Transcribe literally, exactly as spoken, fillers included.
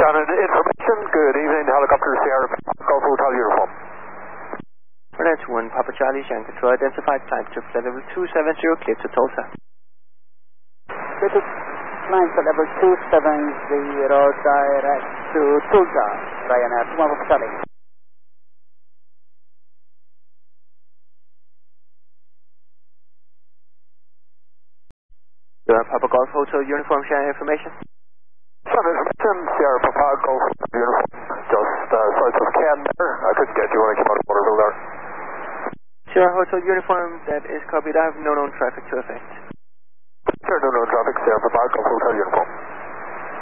Shannon, information. Good evening, helicopter Sierra Golf Hotel uniform. That's one, Papa Charlie, Shannon Control, identified flight to flight level two seven zero, clear to Tulsa. This is flying to level two seven zero, direct to Tulsa, Ryanair, one Papa Charlie. Sierra Papa Golf Hotel uniform, sharing information. Some information, Sierra Papa Golf Hotel uniform, just uh, south of Canberra. I couldn't get you when I came out of Waterville there. Sierra Hotel uniform, that is copied. I have no known traffic to affect. Sure, no known traffic, Sierra Papa Golf Hotel uniform.